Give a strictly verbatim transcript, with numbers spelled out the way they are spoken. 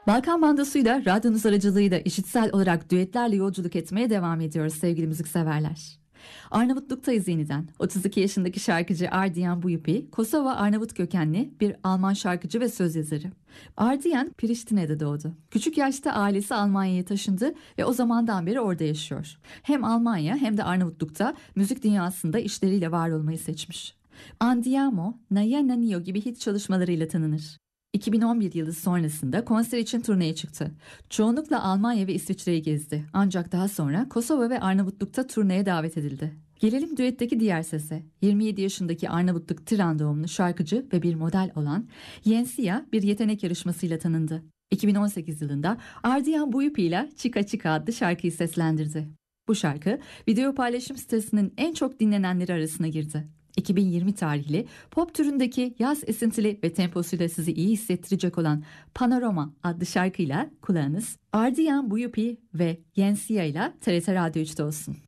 Balkan Bandosuyla radyonuz aracılığıyla işitsel olarak düetlerle yolculuk etmeye devam ediyoruz sevgili müzikseverler. Arnavutluk'tayız yeniden. otuz iki yaşındaki şarkıcı Ardiyan Buyupi, Kosova Arnavut kökenli bir Alman şarkıcı ve söz yazarı. Ardiyan, Priştine'de doğdu. Küçük yaşta ailesi Almanya'ya taşındı ve o zamandan beri orada yaşıyor. Hem Almanya hem de Arnavutluk'ta müzik dünyasında işleriyle var olmayı seçmiş. Andiamo, Naya Nanio gibi hit çalışmalarıyla tanınır. iki bin on bir yılı sonrasında konser için turneye çıktı. Çoğunlukla Almanya ve İsviçre'yi gezdi. Ancak daha sonra Kosova ve Arnavutluk'ta turneye davet edildi. Gelelim düetteki diğer sese. yirmi yedi yaşındaki Arnavutluk Tiran doğumlu şarkıcı ve bir model olan Yensiya bir yetenek yarışmasıyla tanındı. iki bin on sekiz yılında Ardiyan Buyupi ile Çika Çika adlı şarkıyı seslendirdi. Bu şarkı video paylaşım sitesinin en çok dinlenenleri arasına girdi. iki bin yirmi tarihli pop türündeki yaz esintili ve temposuyla sizi iyi hissettirecek olan Panorama adlı şarkıyla kulağınız Ardiyan Buyupi ve Yensiya ile T R T Radyo üçte olsun.